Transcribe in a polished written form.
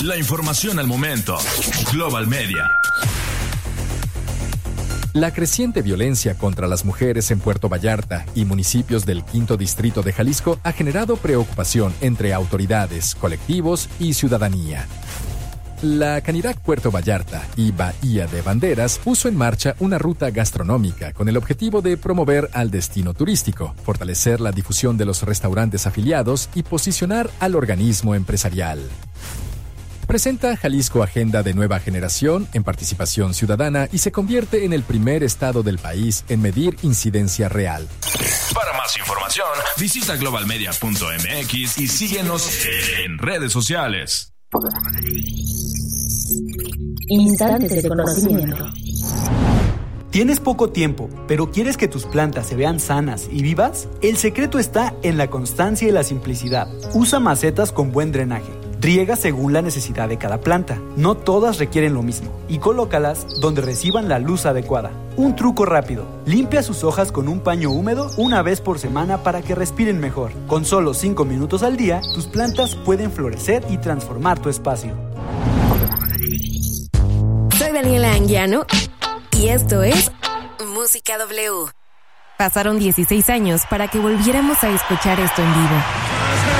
La información al momento. Global Media. La creciente violencia contra las mujeres en Puerto Vallarta y municipios del Quinto Distrito de Jalisco ha generado preocupación entre autoridades, colectivos y ciudadanía. La Canirac Puerto Vallarta y Bahía de Banderas puso en marcha una ruta gastronómica con el objetivo de promover al destino turístico, fortalecer la difusión de los restaurantes afiliados y posicionar al organismo empresarial. Presenta Jalisco Agenda de Nueva Generación en participación ciudadana y se convierte en el primer estado del país en medir incidencia real. Para más información, visita globalmedia.mx y síguenos en redes sociales. Instantes de conocimiento. ¿Tienes poco tiempo, pero quieres que tus plantas se vean sanas y vivas? El secreto está en la constancia y la simplicidad. Usa macetas con buen drenaje. Riega según la necesidad de cada planta. No todas requieren lo mismo. Y colócalas donde reciban la luz adecuada. Un truco rápido. Limpia sus hojas con un paño húmedo una vez por semana para que respiren mejor. Con solo 5 minutos al día, tus plantas pueden florecer y transformar tu espacio. Soy Daniela Anguiano y esto es Música W. Pasaron 16 años para que volviéramos a escuchar esto en vivo.